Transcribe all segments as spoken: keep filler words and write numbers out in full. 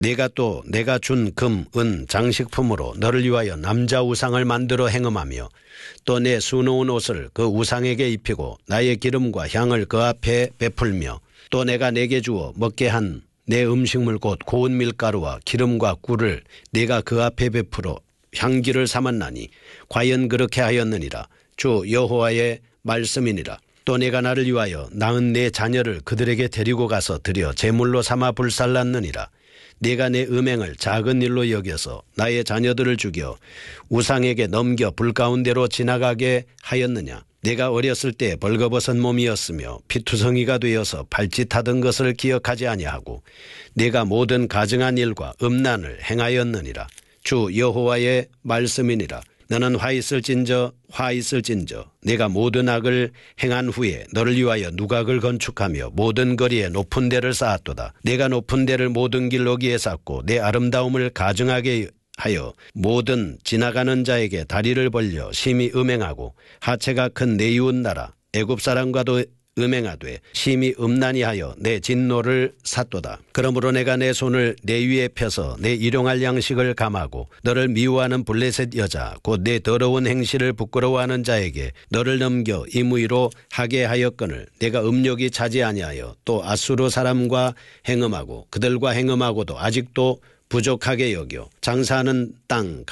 네가 또 내가 준 금, 은, 장식품으로 너를 위하여 남자 우상을 만들어 행음하며 또 내 수놓은 옷을 그 우상에게 입히고 나의 기름과 향을 그 앞에 베풀며 또 내가 내게 주어 먹게 한 내 음식물 곧 고운 밀가루와 기름과 꿀을 네가 그 앞에 베풀어 향기를 삼았나니 과연 그렇게 하였느니라. 주 여호와의 말씀이니라. 또 내가 나를 위하여 낳은 내 자녀를 그들에게 데리고 가서 드려 제물로 삼아 불살랐느니라. 네가 내 음행을 작은 일로 여겨서 나의 자녀들을 죽여 우상에게 넘겨 불 가운데로 지나가게 하였느냐. 내가 어렸을 때 벌거벗은 몸이었으며 피투성이가 되어서 발짓하던 것을 기억하지 아니하고 내가 모든 가증한 일과 음란을 행하였느니라. 주 여호와의 말씀이니라. 너는 화 있을진저 화 있을진저 내가 모든 악을 행한 후에 너를 위하여 누각을 건축하며 모든 거리에 높은 데를 쌓았도다. 내가 높은 데를 모든 길 어기에 쌓고 내 아름다움을 가증하게 하여 모든 지나가는 자에게 다리를 벌려 심히 음행하고 하체가 큰 내 이웃 나라 애굽 사람과도 음행하되 심히 음란히 하여 내 진노를 샀도다. 그러므로 내가 내 손을 내 위에 펴서 내 일용할 양식을 감하고 너를 미워하는 블레셋 여자 곧 내 더러운 행실을 부끄러워하는 자에게 너를 넘겨 임의로 하게 하였거늘 내가 음욕이 차지 아니하여 또 아수르 사람과 행음하고 그들과 행음하고도 아직도 부족하게 여겨 장사하는 땅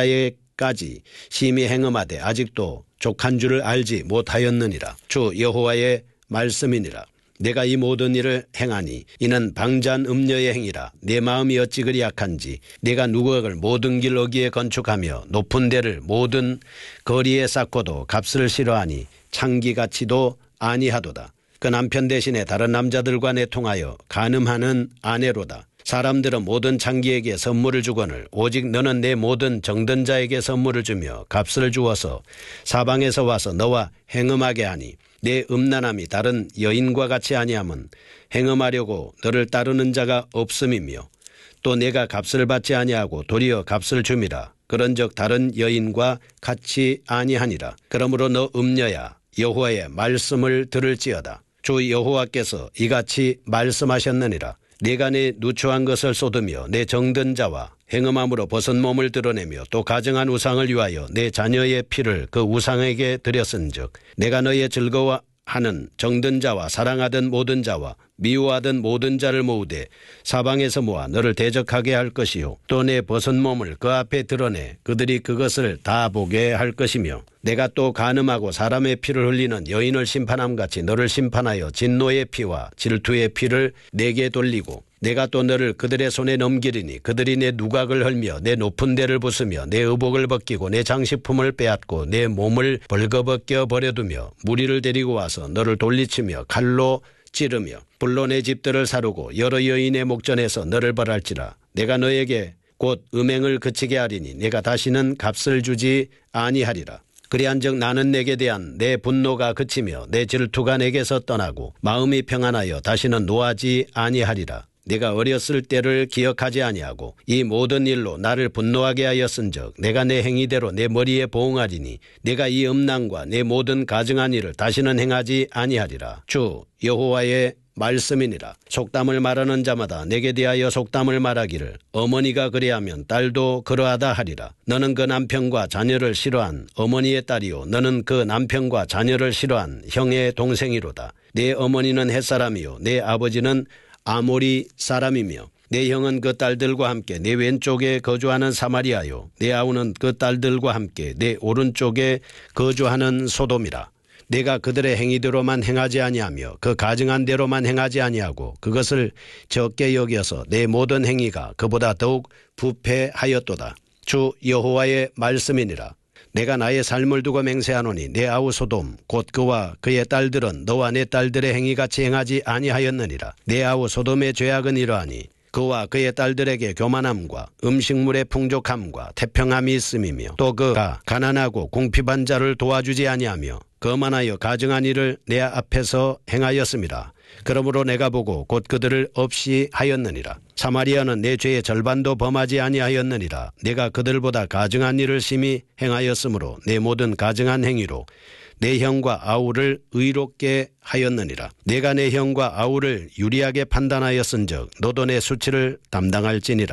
갈대아에까지 심히 행음하되 아직도 족한 줄을 알지 못하였느니라. 주 여호와의 말씀이니라. 내가 이 모든 일을 행하니 이는 방자한 음녀의 행위라. 내 마음이 어찌 그리 약한지 내가 누구를 모든 길 어기에 건축하며 높은 데를 모든 거리에 쌓고도 값을 싫어하니 창기같이도 아니하도다. 그 남편 대신에 다른 남자들과 내통하여 간음하는 아내로다. 사람들은 모든 창기에게 선물을 주거늘 오직 너는 내 모든 정든 자에게 선물을 주며 값을 주어서 사방에서 와서 너와 행음하게 하니 내 음란함이 다른 여인과 같이 아니함은 행음하려고 너를 따르는 자가 없음이며 또 내가 값을 받지 아니하고 도리어 값을 줌이라. 그런즉 다른 여인과 같이 아니하니라. 그러므로 너 음녀야 여호와의 말씀을 들을지어다. 주 여호와께서 이같이 말씀하셨느니라. 네가 내 누추한 것을 쏟으며 내 정든 자와 행음함으로 벗은 몸을 드러내며 또 가증한 우상을 위하여 내 자녀의 피를 그 우상에게 드렸은즉 내가 너의 즐거워하는 정든 자와 사랑하던 모든 자와 미워하던 모든 자를 모으되 사방에서 모아 너를 대적하게 할 것이요 또 내 벗은 몸을 그 앞에 드러내 그들이 그것을 다 보게 할 것이며 내가 또 간음하고 사람의 피를 흘리는 여인을 심판함같이 너를 심판하여 진노의 피와 질투의 피를 내게 돌리고 내가 또 너를 그들의 손에 넘기리니 그들이 내 누각을 헐며 내 높은 데를 부수며 내 의복을 벗기고 내 장식품을 빼앗고 내 몸을 벌거벗겨 버려두며 무리를 데리고 와서 너를 돌리치며 칼로 찌르며 불로 내 집들을 사르고 여러 여인의 목전에서 너를 벌할지라. 내가 너에게 곧 음행을 그치게 하리니 내가 다시는 값을 주지 아니하리라. 그리한즉 나는 내게 대한 내 분노가 그치며 내 질투가 내게서 떠나고 마음이 평안하여 다시는 노하지 아니하리라. 내가 어렸을 때를 기억하지 아니하고 이 모든 일로 나를 분노하게 하였은즉 내가 내 행위대로 내 머리에 보응하리니 내가 이 음란과 내 모든 가증한 일을 다시는 행하지 아니하리라. 주 여호와의 말씀이니라. 속담을 말하는 자마다 내게 대하여 속담을 말하기를 어머니가 그리하면 딸도 그러하다 하리라. 너는 그 남편과 자녀를 싫어한 어머니의 딸이요 너는 그 남편과 자녀를 싫어한 형의 동생이로다. 내 어머니는 햇사람이요 내 아버지는 아모리 사람이며 내 형은 그 딸들과 함께 내 왼쪽에 거주하는 사마리아요 내 아우는 그 딸들과 함께 내 오른쪽에 거주하는 소돔이라. 내가 그들의 행위대로만 행하지 아니하며 그 가증한 대로만 행하지 아니하고 그것을 적게 여겨서 내 모든 행위가 그보다 더욱 부패하였도다. 주 여호와의 말씀이니라. 내가 나의 삶을 두고 맹세하노니 내 아우 소돔 곧 그와 그의 딸들은 너와 내 딸들의 행위같이 행하지 아니하였느니라. 내 아우 소돔의 죄악은 이러하니 그와 그의 딸들에게 교만함과 음식물의 풍족함과 태평함이 있음이며 또 그가 가난하고 궁핍한 자를 도와주지 아니하며 거만하여 가증한 일을 내 앞에서 행하였음이라. 그러므로 내가 보고 곧 그들을 없이 하였느니라. 사마리아는 내 죄의 절반도 범하지 아니하였느니라. 내가 그들보다 가증한 일을 심히 행하였으므로 내 모든 가증한 행위로 내 형과 아우를 의롭게 하였느니라. 내가 내 형과 아우를 유리하게 판단하였은즉 너도 내 수치를 담당할지니라.